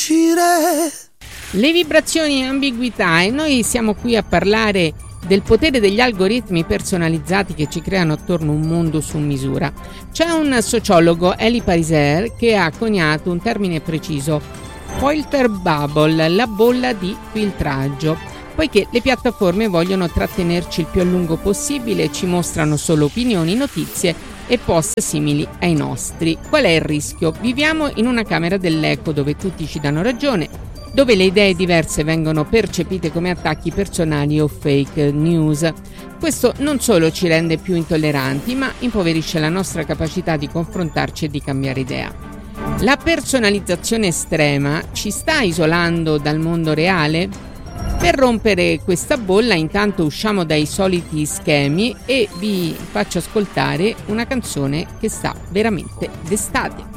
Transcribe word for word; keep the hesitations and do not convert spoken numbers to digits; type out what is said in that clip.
Le vibrazioni e ambiguità, e noi siamo qui a parlare del potere degli algoritmi personalizzati che ci creano attorno un mondo su misura. C'è un sociologo, Elie Pariser, che ha coniato un termine preciso: filter bubble, la bolla di filtraggio, poiché le piattaforme vogliono trattenerci il più a lungo possibile e ci mostrano solo opinioni, notizie e post simili ai nostri. Qual è il rischio? Viviamo in una camera dell'eco dove tutti ci danno ragione, dove le idee diverse vengono percepite come attacchi personali o fake news. Questo non solo ci rende più intolleranti, ma impoverisce la nostra capacità di confrontarci e di cambiare idea. La personalizzazione estrema ci sta isolando dal mondo reale? Per rompere questa bolla, intanto usciamo dai soliti schemi e vi faccio ascoltare una canzone che sta veramente d'estate.